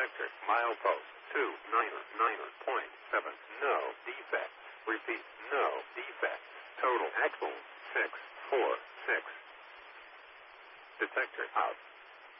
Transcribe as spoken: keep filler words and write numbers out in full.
Detector. Milepost two nine nine point seven. No defect. Repeat. No defect. Total axle six four six. Detector out.